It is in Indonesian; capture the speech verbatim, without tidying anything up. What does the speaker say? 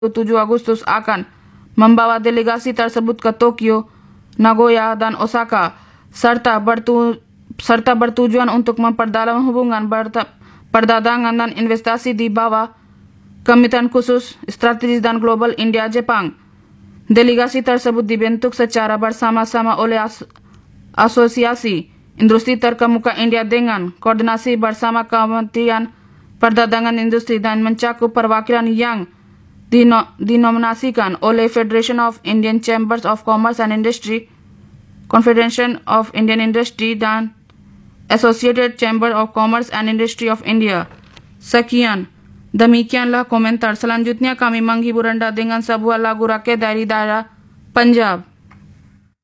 tujuh Agustus akan membawa delegasi tersebut ke Tokyo, Nagoya, dan Osaka, serta bertu serta bertujuan untuk memperdalam hubungan perdagangan dan investasi di bawah Kemitraan Khusus Strategis dan Global India-Jepang. Delegasi tersebut dibentuk secara bersama-sama oleh As Asosiasi Industri Terkemuka India dengan koordinasi bersama Kementerian Perdagangan Industri dan mencakup perwakilan yang dino dinominasikan oleh Federation of Indian Chambers of Commerce and Industry, Confederation of Indian Industry, dan Associated Chamber of Commerce and Industry of India. Sekian, demikianlah komentar. Selanjutnya kami menghibur Anda dengan sebuah lagu rakyat dari daerah Punjab.